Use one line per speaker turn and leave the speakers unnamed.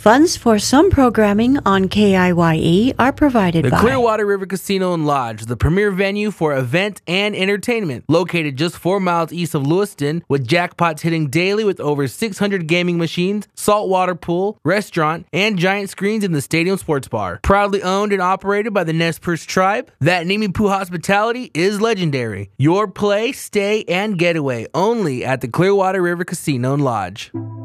Funds for some programming on KIYE are provided
The
by
Clearwater River Casino and Lodge, the premier venue for event and entertainment. Located just 4 miles east of Lewiston, with jackpots hitting daily with over 600 gaming machines, saltwater pool, restaurant, and giant screens in the stadium sports bar. Proudly owned and operated by the Nez Perce tribe, that Nimipu hospitality is legendary. Your play, stay, and getaway only at the Clearwater River Casino and Lodge.